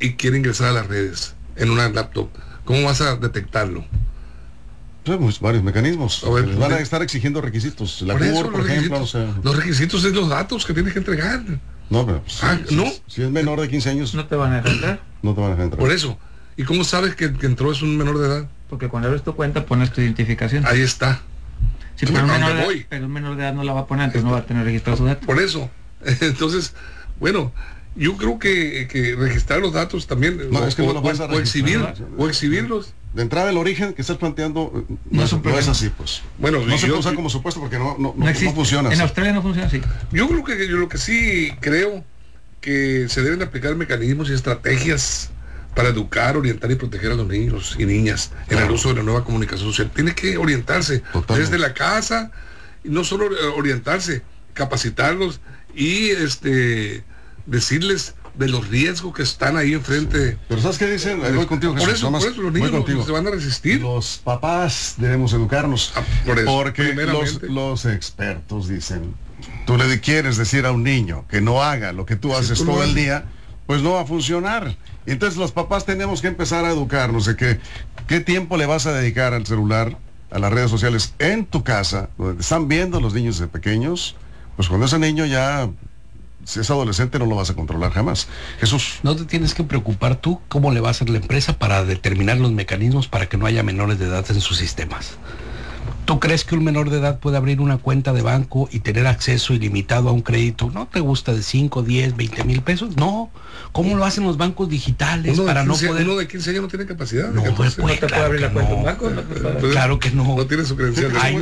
y quiere ingresar a las redes en una laptop, ¿cómo vas a detectarlo? Pues varios mecanismos. A ver, Les van a estar exigiendo requisitos. La CUR, por ejemplo, o sea... Los requisitos es los datos que tienes que entregar. No, pero si es menor de 15 años... No te van a dejar entrar. No te van a dejar entrar. Por eso. ¿Y cómo sabes que entró es un menor de edad? Porque cuando abres tu cuenta pones tu identificación. Ahí está. Sí, pero un menor de edad no la va a poner, entonces no va a tener registrado su dato. Por eso. Entonces, bueno, yo creo que registrar los datos también, o exhibirlos. De entrada, el origen que estás planteando no es así, pues. Bueno, no se puede usar como supuesto porque no funciona en así. Australia no funciona así. Yo lo que sí creo que se deben aplicar mecanismos y estrategias para educar, orientar y proteger a los niños y niñas en el uso de la nueva comunicación social. Tiene que orientarse desde la casa, y no solo orientarse, capacitarlos y decirles de los riesgos que están ahí enfrente. Pero ¿sabes qué dicen? Voy contigo, Jesús. Por eso los niños se van a resistir. Los papás debemos educarnos. Por eso, porque los expertos dicen, tú le quieres decir a un niño que no haga lo que tú haces todo el día, pues no va a funcionar. Entonces los papás tenemos que empezar a educarnos de que qué tiempo le vas a dedicar al celular, a las redes sociales en tu casa, donde te están viendo los niños de pequeños. Pues cuando ese niño ya, si es adolescente, no lo vas a controlar jamás. Jesús. No te tienes que preocupar tú cómo le va a hacer la empresa para determinar los mecanismos para que no haya menores de edad en sus sistemas. ¿Tú crees que un menor de edad puede abrir una cuenta de banco y tener acceso ilimitado a un crédito? ¿No te gusta de 5, 10, 20 mil pesos? No. ¿Cómo lo hacen los bancos digitales para no poder? Uno de 15 años no tiene capacidad. No, no te puede abrir la cuenta de un banco. Claro que no. No tiene su credencial. Hay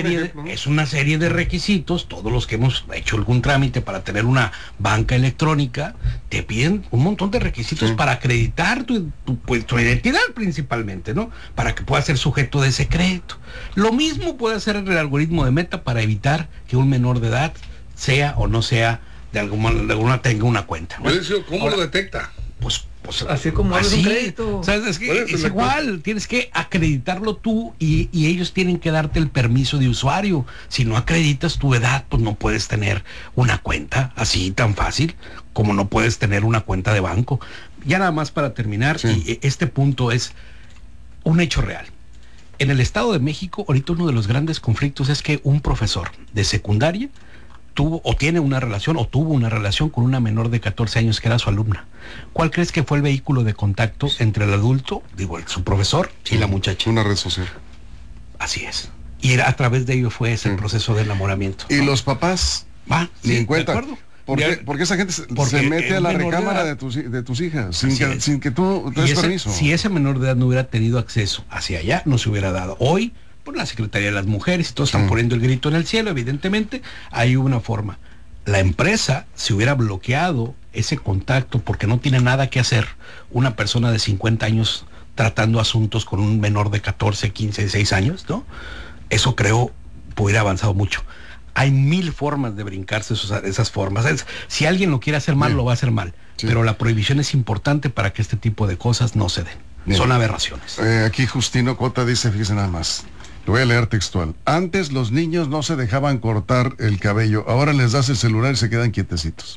una serie de requisitos. Todos los que hemos hecho algún trámite para tener una banca electrónica te piden un montón de requisitos para acreditar tu identidad principalmente, ¿no? Para que puedas ser sujeto de secreto. Lo mismo puede hacer el algoritmo de Meta para evitar que un menor de edad sea o no sea de alguna tenga una cuenta, ¿no? ¿Cómo lo detecta? Pues así como abres un crédito. ¿Sabes? Es igual, tienes que acreditarlo tú y ellos tienen que darte el permiso de usuario. Si no acreditas tu edad, pues no puedes tener una cuenta así tan fácil como no puedes tener una cuenta de banco. Ya nada más para terminar, y este punto es un hecho real. En el Estado de México, ahorita uno de los grandes conflictos es que un profesor de secundaria tuvo una relación con una menor de 14 años que era su alumna. ¿Cuál crees que fue el vehículo de contacto entre el adulto, su profesor, y la muchacha? Una red social. Así es. Y a través de ello fue ese proceso de enamoramiento. Y los papás, ni en cuenta. Porque esa gente se mete a la recámara de tus hijas sin que tú des permiso. Si ese menor de edad no hubiera tenido acceso hacia allá, no se hubiera dado. Hoy, por la Secretaría de las Mujeres y todos están poniendo el grito en el cielo, evidentemente, hay una forma. La empresa, si hubiera bloqueado ese contacto porque no tiene nada que hacer, una persona de 50 años tratando asuntos con un menor de 14, 15, 16 años, ¿no? Eso creo hubiera avanzado mucho. Hay 1000 formas de brincarse esas formas. Si alguien lo quiere hacer mal, lo va a hacer mal. Pero la prohibición es importante para que este tipo de cosas no se den. Son aberraciones. Aquí Justino Cota dice, fíjese nada más. Lo voy a leer textual. Antes los niños no se dejaban cortar el cabello. Ahora les das el celular y se quedan quietecitos.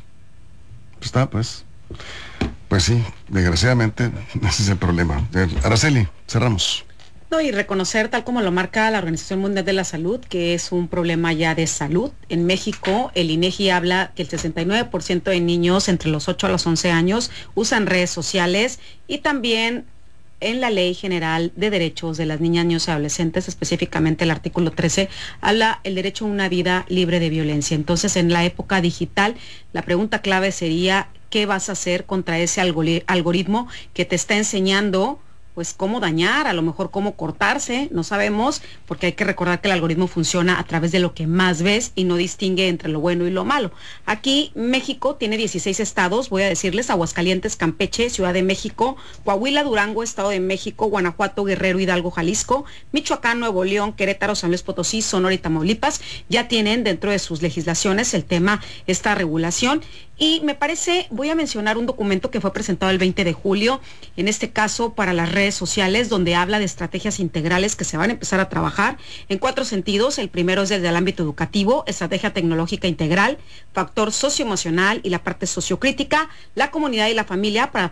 Pues sí, desgraciadamente ese es el problema. Araceli, cerramos. Y reconocer, tal como lo marca la Organización Mundial de la Salud, que es un problema ya de salud. En México, el INEGI habla que el 69% de niños entre los 8 a los 11 años usan redes sociales, y también en la Ley General de Derechos de las Niñas, Niños y Adolescentes, específicamente el artículo 13, habla el derecho a una vida libre de violencia. Entonces, en la época digital, la pregunta clave sería, ¿qué vas a hacer contra ese algoritmo que te está enseñando pues cómo dañar, a lo mejor cómo cortarse? No sabemos, porque hay que recordar que el algoritmo funciona a través de lo que más ves y no distingue entre lo bueno y lo malo. Aquí México tiene 16 estados, voy a decirles: Aguascalientes, Campeche, Ciudad de México, Coahuila, Durango, Estado de México, Guanajuato, Guerrero, Hidalgo, Jalisco, Michoacán, Nuevo León, Querétaro, San Luis Potosí, Sonora y Tamaulipas. Ya tienen dentro de sus legislaciones el tema, esta regulación. Y me parece, voy a mencionar un documento que fue presentado el 20 de julio, en este caso para las redes sociales, donde habla de estrategias integrales que se van a empezar a trabajar en 4 sentidos. El primero es desde el ámbito educativo: estrategia tecnológica integral, factor socioemocional y la parte sociocrítica, la comunidad y la familia, para